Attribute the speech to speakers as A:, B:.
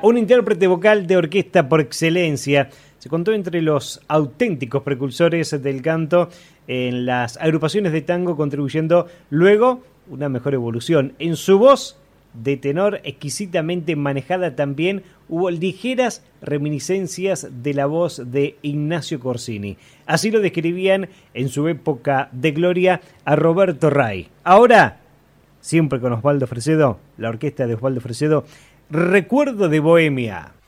A: Un intérprete vocal de orquesta por excelencia. Se contó entre los auténticos precursores del canto en las agrupaciones de tango, contribuyendo luego una mejor evolución. En su voz de tenor exquisitamente manejada también hubo ligeras reminiscencias de la voz de Ignacio Corsini. Así lo describían en su época de gloria a Roberto Ray. Ahora, siempre con Osvaldo Fresedo, la orquesta de Osvaldo Fresedo, Recuerdo de Bohemia.